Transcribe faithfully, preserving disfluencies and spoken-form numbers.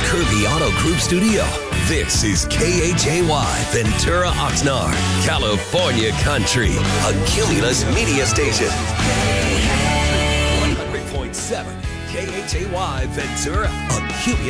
Kirby Auto Group Studio. This is K H A Y Ventura Oxnard, California Country, a Cumulus media station. one hundred point seven K H A Y Ventura, a Cumulus